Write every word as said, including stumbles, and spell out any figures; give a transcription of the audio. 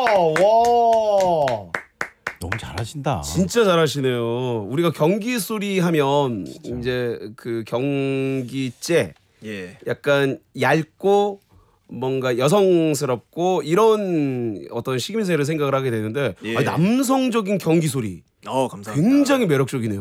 와. 너무 잘하신다. 진짜 잘하시네요. 우리가 경기 소리 하면 이제 그 경기째 예. 약간 얇고 뭔가 여성스럽고 이런 어떤 식임새를 생각을 하게 되는데 예. 아니, 남성적인 경기 소리 어 감사합니다. 굉장히 매력적이네요.